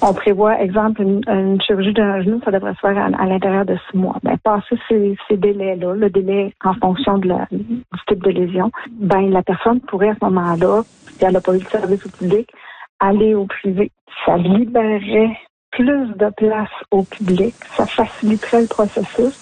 On prévoit, exemple, une chirurgie d'un genou, ça devrait se faire à l'intérieur de 6 mois. Passer ces délais-là, le délai en fonction du type de lésion, la personne pourrait à ce moment-là, si elle n'a pas eu de service au public, aller au privé. Ça libérerait plus de place au public, ça faciliterait le processus.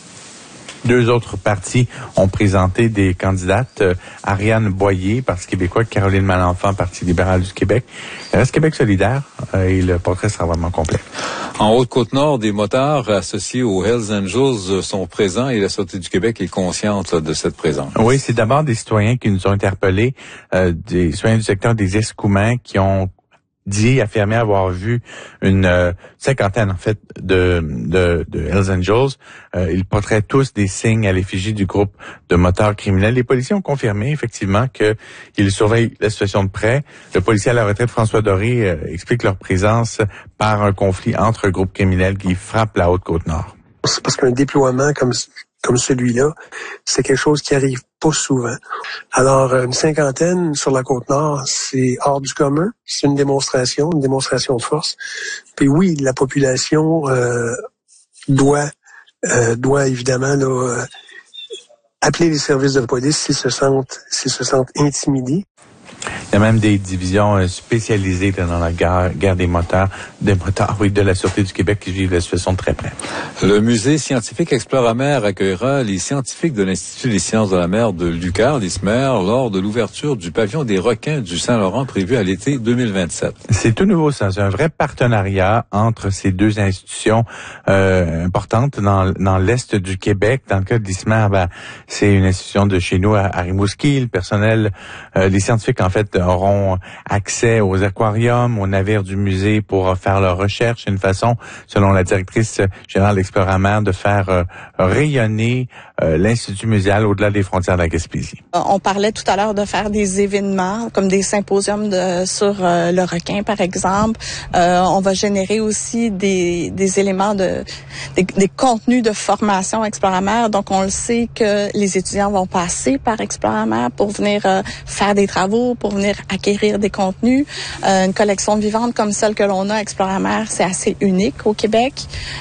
2 autres partis ont présenté des candidates. Ariane Boyer, Parti québécois, Caroline Malenfant, Parti libéral du Québec. Reste Québec solidaire et le portrait sera vraiment complet. En Haute-Côte-Nord, des motards associés aux Hells Angels sont présents et la Sûreté du Québec est consciente de cette présence. Oui, c'est d'abord des citoyens qui nous ont interpellés, des citoyens du secteur des Escoumins qui ont affirmé avoir vu une cinquantaine, en fait, de Hells Angels. Ils porteraient tous des signes à l'effigie du groupe de motards criminels. Les policiers ont confirmé, effectivement, qu'ils surveillent la situation de près. Le policier à la retraite, François Doré, explique leur présence par un conflit entre groupes criminels qui frappent la Haute-Côte-Nord. C'est parce qu'un déploiement comme celui-là, c'est quelque chose qui arrive pas souvent. Alors, une cinquantaine sur la Côte-Nord, c'est hors du commun. C'est une démonstration de force. Puis oui, la population doit évidemment appeler les services de police s'ils se sentent intimidés. Il y a même des divisions spécialisées dans la guerre des motards, de la Sûreté du Québec qui vivent la situation de très près. Le musée scientifique Exploramer accueillera les scientifiques de l'Institut des sciences de la mer de Lucar, l'ISMER, lors de l'ouverture du pavillon des requins du Saint-Laurent prévu à l'été 2027. C'est tout nouveau, ça. C'est un vrai partenariat entre ces 2 institutions importantes dans l'Est du Québec. Dans le cas de l'ISMER, c'est une institution de chez nous à Rimouski. Le personnel, les scientifiques, en fait, auront accès aux aquariums, aux navires du musée pour faire leurs recherches. C'est une façon, selon la directrice générale d'Exploramer, de faire rayonner l'Institut muséal au-delà des frontières de la Gaspésie. On parlait tout à l'heure de faire des événements, comme des symposiums sur le requin, par exemple. On va générer aussi des éléments des contenus de formation Exploramer. Donc, on le sait que les étudiants vont passer par Exploramer pour venir faire des travaux, pour venir acquérir des contenus. Une collection vivante comme celle que l'on a à Exploramer, c'est assez unique au Québec.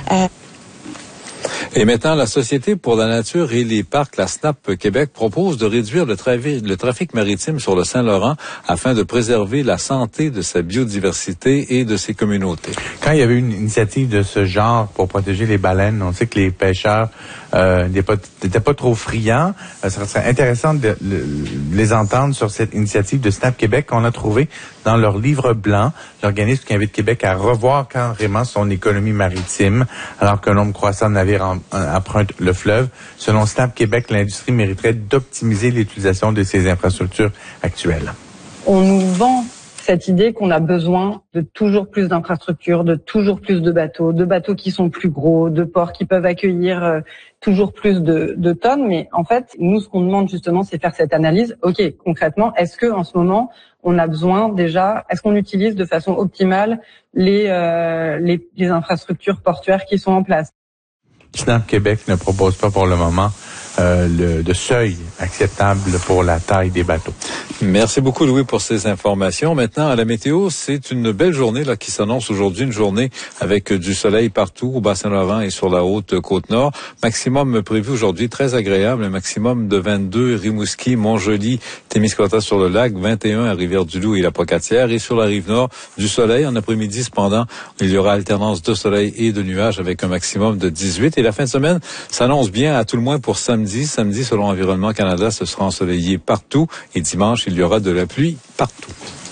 Et maintenant, la Société pour la nature et les parcs, la SNAP Québec, propose de réduire le trafic maritime sur le Saint-Laurent afin de préserver la santé de sa biodiversité et de ses communautés. Quand il y avait une initiative de ce genre pour protéger les baleines, on sait que les pêcheurs n'étaient pas trop friands. Ça serait intéressant de les entendre sur cette initiative de SNAP Québec qu'on a trouvée dans leur livre blanc. L'organisme qui invite Québec à revoir carrément son économie maritime alors qu'un nombre croissant de navires empruntent le fleuve. Selon SNAP Québec, l'industrie mériterait d'optimiser l'utilisation de ses infrastructures actuelles. On nous vend cette idée qu'on a besoin de toujours plus d'infrastructures, de toujours plus de bateaux qui sont plus gros, de ports qui peuvent accueillir toujours plus de tonnes. Mais en fait, nous, ce qu'on demande justement, c'est faire cette analyse. OK, concrètement, est-ce que en ce moment, on a besoin déjà, est-ce qu'on utilise de façon optimale les infrastructures portuaires qui sont en place? SNAP Québec ne propose pas pour le moment de seuil acceptable pour la taille des bateaux. Merci beaucoup, Louis, pour ces informations. Maintenant, à la météo, c'est une belle journée là qui s'annonce aujourd'hui, une journée avec du soleil partout au Bas-Saint-Laurent et sur la Haute-Côte-Nord. Maximum prévu aujourd'hui, très agréable, un maximum de 22, Rimouski, Montjoly, Témiscouata-sur-le-Lac, 21 à Rivière-du-Loup et la Pocatière. Et sur la Rive-Nord, du soleil. En après-midi, cependant, il y aura alternance de soleil et de nuages avec un maximum de 18. Et la fin de semaine s'annonce bien, à tout le moins pour samedi. Samedi, selon Environnement Canada, ce sera ensoleillé partout. Et dimanche, il y aura de la pluie partout.